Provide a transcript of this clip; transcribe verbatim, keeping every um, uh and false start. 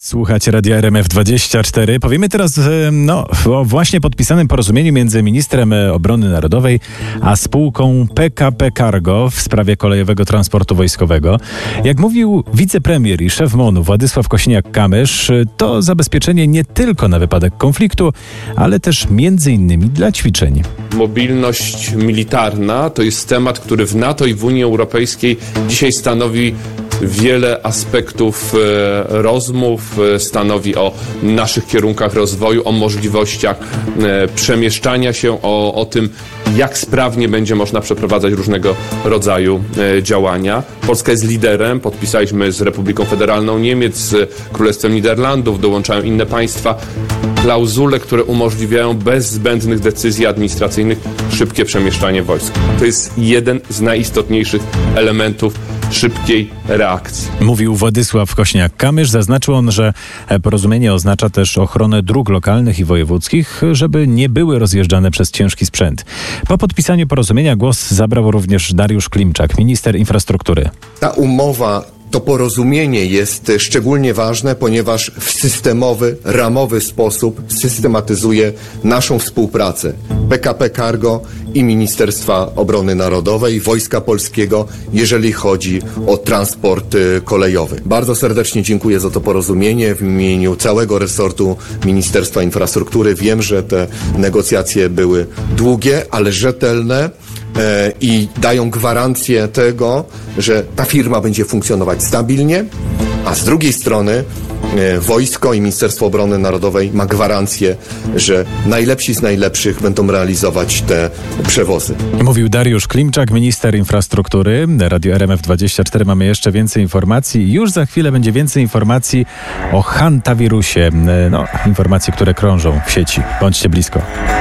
Słuchajcie Radia R M F dwadzieścia cztery. Powiemy teraz no, o właśnie podpisanym porozumieniu między ministrem obrony narodowej a spółką P K P Cargo w sprawie kolejowego transportu wojskowego. Jak mówił wicepremier i szef MON-u Władysław Kosiniak-Kamysz, to zabezpieczenie nie tylko na wypadek konfliktu, ale też między innymi dla ćwiczeń. Mobilność militarna to jest temat, który w NATO i w Unii Europejskiej dzisiaj stanowi wiele aspektów e, rozmów, e, stanowi o naszych kierunkach rozwoju, o możliwościach e, przemieszczania się, o, o tym, jak sprawnie będzie można przeprowadzać różnego rodzaju e, działania. Polska jest liderem, podpisaliśmy z Republiką Federalną Niemiec, z Królestwem Niderlandów, dołączają inne państwa. Klauzule, które umożliwiają bez zbędnych decyzji administracyjnych szybkie przemieszczanie wojsk. To jest jeden z najistotniejszych elementów szybkiej reakcji. Mówił Władysław Kosiniak-Kamysz. Zaznaczył on, że porozumienie oznacza też ochronę dróg lokalnych i wojewódzkich, żeby nie były rozjeżdżane przez ciężki sprzęt. Po podpisaniu porozumienia głos zabrał również Dariusz Klimczak, minister infrastruktury. Ta umowa, to porozumienie jest szczególnie ważne, ponieważ w systemowy, ramowy sposób systematyzuje naszą współpracę P K P Cargo i Ministerstwa Obrony Narodowej, Wojska Polskiego, jeżeli chodzi o transport kolejowy. Bardzo serdecznie dziękuję za to porozumienie w imieniu całego resortu Ministerstwa Infrastruktury. Wiem, że te negocjacje były długie, ale rzetelne i dają gwarancję tego, że ta firma będzie funkcjonować stabilnie, a z drugiej strony wojsko i Ministerstwo Obrony Narodowej ma gwarancję, że najlepsi z najlepszych będą realizować te przewozy. Mówił Dariusz Klimczak, minister infrastruktury. Radio R M F dwadzieścia cztery mamy jeszcze więcej informacji. Już za chwilę będzie więcej informacji o hantawirusie. No, informacje, które krążą w sieci. Bądźcie blisko.